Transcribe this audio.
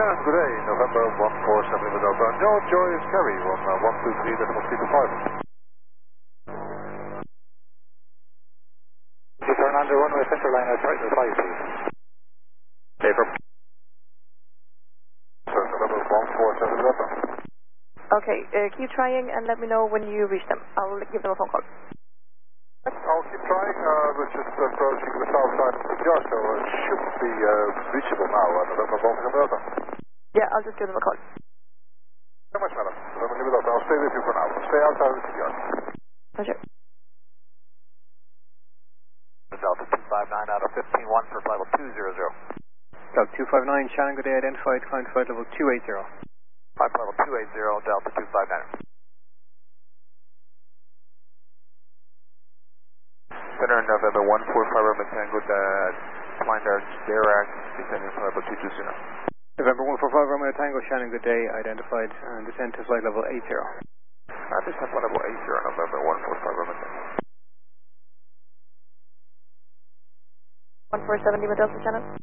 Shannon, good day. November 147 Lima Delta. No, Joy is Kerry on 123.325. Fernando, runway center line, outside the 5, please. Okay, from November 147 Lima Delta. Okay, keep trying and let me know when you reach them. I'll give them a phone call. I'll keep trying. We're just approaching the south side of the yard, so it should be reachable now. November 147 Delta. Yeah, I'll just give them a call. Very much, madam. November Lima Delta. I'll stay with you for now. Stay outside of the yard. Pleasure. Delta 259 out of 15-1 for flight level 200. Delta 259, Shannon, good day, identified, climb flight level 280. Flight level 280, Delta 259. Center November 145 Roman Tango, climb Dirac, descending flight level 220. November 145 Romeo Tango, Shannon, good day, identified, and descend to flight level 80. Descend flight level 80, November 145 Roman Tango. 147 Lima Delta, Shannon.